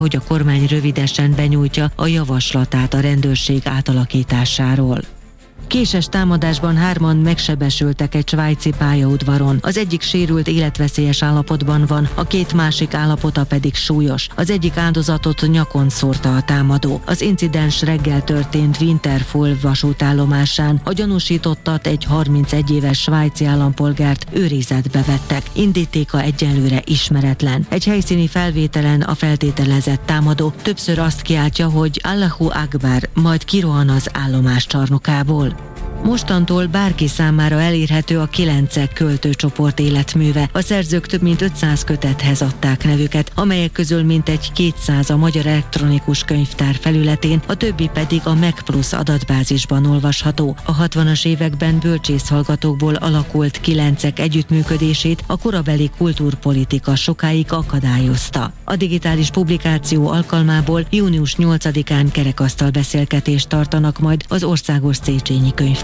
hogy a kormány rövidesen benyújtja a javaslatát a rendőrség átalakításáról. Késes támadásban 3 megsebesültek egy svájci pályaudvaron. Az egyik sérült életveszélyes állapotban van, a 2 másik állapota pedig súlyos. Az egyik áldozatot nyakon szórta a támadó. Az incidens reggel történt Winterthur vasútállomásán. A gyanúsítottat, egy 31 éves svájci állampolgárt őrizetbe vettek. Indítéka egyelőre ismeretlen. Egy helyszíni felvételen a feltételezett támadó többször azt kiáltja, hogy Allahu Akbar, majd kirohan az állomás csarnokából. Mostantól bárki számára elérhető a 9 költőcsoport életműve. A szerzők több mint 500 kötethez adták nevüket, amelyek közül mintegy 200 a Magyar Elektronikus Könyvtár felületén, a többi pedig a MacPlus adatbázisban olvasható. A 60-as években bölcsészhallgatókból alakult 9 együttműködését a korabeli kultúrpolitika sokáig akadályozta. A digitális publikáció alkalmából június 8-án kerekasztal beszélgetést tartanak majd az Országos Széchenyi Könyvtárban.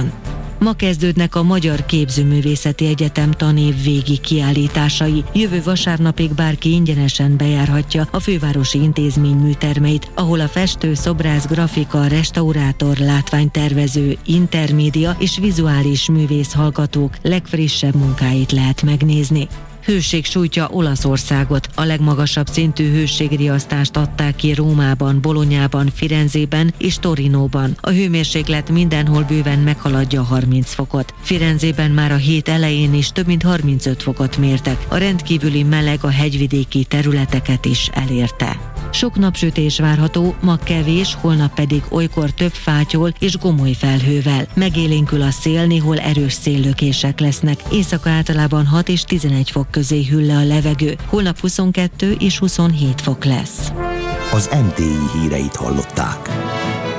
Ma kezdődnek a Magyar Képzőművészeti Egyetem tanév végi kiállításai. Jövő vasárnapig bárki ingyenesen bejárhatja a fővárosi intézmény műtermeit, ahol a festő, szobrász, grafika, restaurátor, látványtervező, intermédia és vizuális művész hallgatók legfrissebb munkáit lehet megnézni. Hőség sújtja Olaszországot. A legmagasabb szintű hőségriasztást adták ki Rómában, Bolonyában, Firenzében és Torinóban. A hőmérséklet mindenhol bőven meghaladja 30 fokot. Firenzében már a hét elején is több mint 35 fokot mértek. A rendkívüli meleg a hegyvidéki területeket is elérte. Sok napsütés várható, ma kevés, holnap pedig olykor több fátyol és gomoly felhővel. Megélénkül a szél, néhol erős széllökések lesznek. Éjszaka általában 6 és 11 fok közé hűl le a levegő. Holnap 22 és 27 fok lesz. Az MTI híreit hallották.